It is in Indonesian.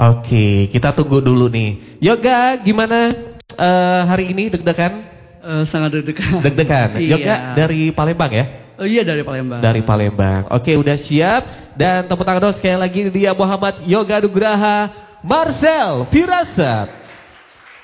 Oke, kita tunggu dulu nih. Yoga, gimana hari ini deg-degan? Sangat deg-degan. Deg-degan. Iya. Yoga dari Palembang ya? Oh iya dari Palembang. Dari Palembang. Oke, udah siap. Dan tepuk tangan dong sekali lagi dia Muhammad Yoga Nugraha Marcel Firasat.